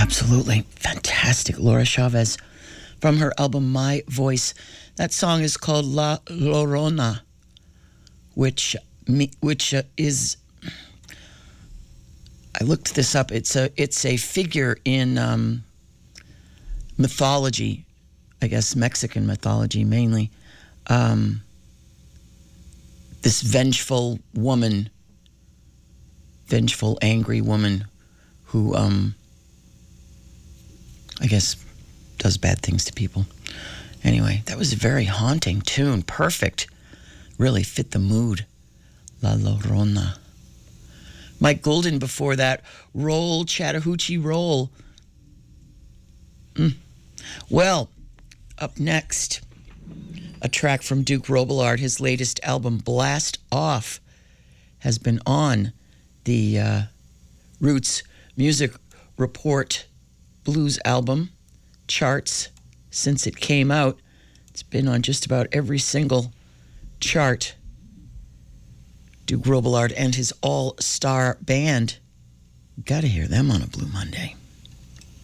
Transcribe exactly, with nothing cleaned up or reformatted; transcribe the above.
Absolutely. Fantastic. Laura Chavez from her album My Voice. That song is called La Llorona, which which uh, is, I looked this up. It's a it's a figure in um, mythology, I guess Mexican mythology mainly. Um, this vengeful woman, vengeful, angry woman who, um, I guess, does bad things to people. Anyway, that was a very haunting tune. Perfect. Really fit the mood. La Llorona. Mike Golden before that. Roll, Chattahoochee, roll. Mm. Well, up next, a track from Duke Robillard. His latest album, Blast Off, has been on the uh, Roots Music Report blues album charts since it came out. It's been on just about every single chart. Duke Robillard and his all-star band. Gotta hear them on a Blue Monday.